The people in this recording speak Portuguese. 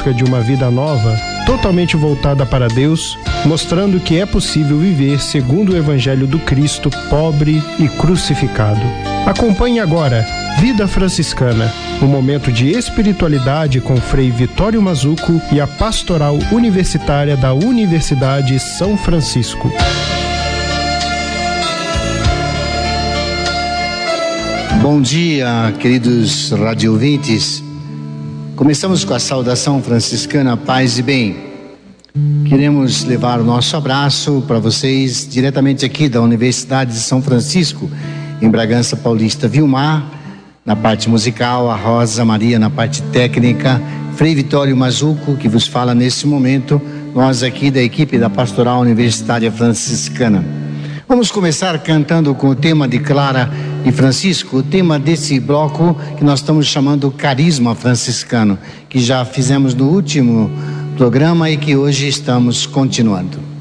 busca de uma vida nova, totalmente voltada para Deus, mostrando que é possível viver segundo o Evangelho do Cristo pobre e crucificado. Acompanhe agora Vida Franciscana, um momento de espiritualidade com Frei Vitório Mazzuco e a Pastoral Universitária da Universidade São Francisco. Bom dia, queridos radioouvintes. Começamos com a saudação franciscana Paz e Bem. Queremos levar o nosso abraço para vocês diretamente aqui da Universidade de São Francisco, em Bragança Paulista. Vilmar na parte musical, a Rosa Maria na parte técnica, Frei Vitório Mazzuco que vos fala nesse momento, nós aqui da equipe da Pastoral Universitária Franciscana. Vamos começar cantando com o tema de Clara e Francisco, o tema desse bloco que nós estamos chamando Carisma Franciscano, que já fizemos no último programa e que hoje estamos continuando.